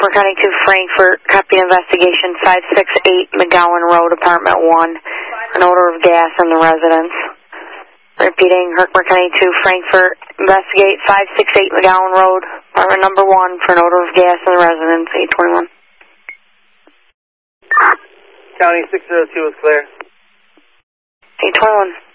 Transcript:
Herkimer County 2 Frankfort, copy investigation 568 McGowan Road, apartment 1, an odor of gas in the residence. Repeating, Herkimer County 2 Frankfort, investigate 568 McGowan Road, apartment number 1, for an odor of gas in the residence, 821. County 602 is clear. 821.